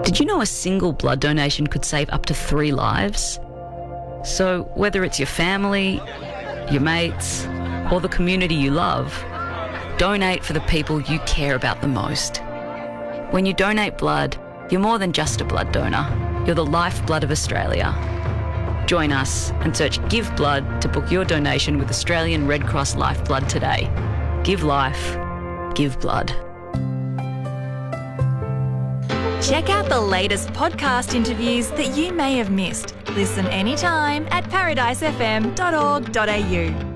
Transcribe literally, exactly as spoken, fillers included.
Did you know a single blood donation could save up to three lives? So whether it's your family, your mates, or the community you love, donate for the people you care about the most. When you donate blood, you're more than just a blood donor. You're the lifeblood of Australia. Join us and search Give Blood to book your donation with Australian Red Cross Lifeblood today. Give life. Give blood. Check out the latest podcast interviews that you may have missed. Listen anytime at paradise f m dot org dot a u.